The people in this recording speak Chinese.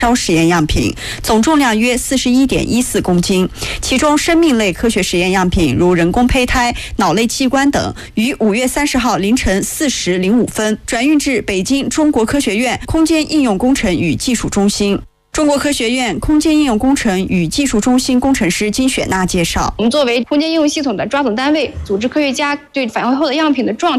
烧实验样品，总重量约41.14公斤。其中，生命类科学实验样品如人工胚胎、脑类器官等，于5月30号凌晨4时05分转运至北京中国科学院空间应用工程与技术中心。中国科学院空间应用工程与技术中心工程师金雪娜介绍， 我们作为空间应用系统的抓总单位，组织科学家对返回后的样品的状